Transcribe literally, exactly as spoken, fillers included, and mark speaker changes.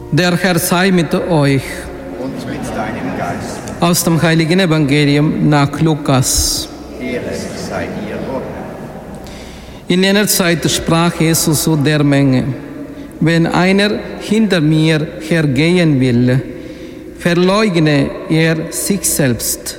Speaker 1: Der Herr sei mit euch.
Speaker 2: Und mit deinem Geist.
Speaker 1: Aus dem Heiligen Evangelium nach Lukas.
Speaker 2: Ehre sei dir, o Herr.
Speaker 1: In jener Zeit sprach Jesus zu der Menge: Wenn einer hinter mir hergehen will, verleugne er sich selbst,